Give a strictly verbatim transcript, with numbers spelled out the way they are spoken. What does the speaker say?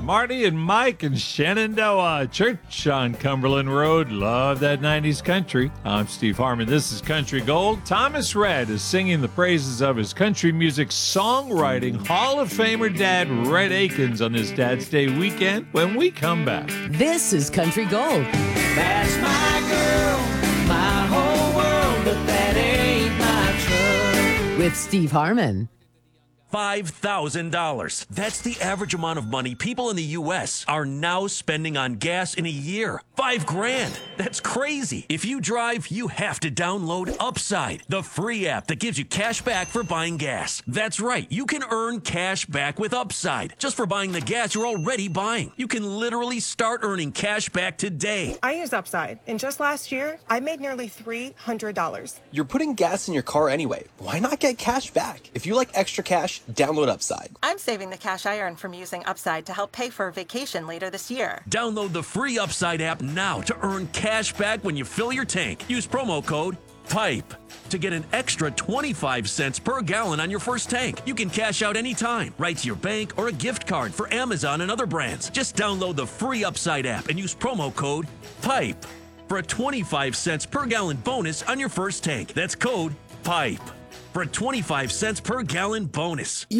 Marty and Mike in Shenandoah Church on Cumberland Road. Love that nineties country. I'm Steve Harmon. This is Country Gold. Thomas Rhett is singing the praises of his country music songwriting Hall of Famer dad, Rhett Akins, on his Dad's Day weekend when we come back. This is Country Gold. That's my girl, my whole world, but that ain't my truck. With Steve Harmon. five thousand dollars. That's the average amount of money people in the U S are now spending on gas in a year. Five grand. That's crazy. If you drive, you have to download Upside, the free app that gives you cash back for buying gas. That's right. You can earn cash back with Upside just for buying the gas you're already buying. You can literally start earning cash back today. I use Upside, and just last year, I made nearly three hundred dollars. You're putting gas in your car anyway. Why not get cash back? If you like extra cash, download Upside. I'm saving the cash I earn from using Upside to help pay for a vacation later this year. Download the free Upside app now to earn cash back when you fill your tank. Use promo code PIPE to get an extra twenty-five cents per gallon on your first tank. You can cash out anytime, right to your bank or a gift card for Amazon and other brands. Just download the free Upside app and use promo code PIPE for a twenty-five cents per gallon bonus on your first tank. That's code PIPE for a twenty-five cents per gallon bonus.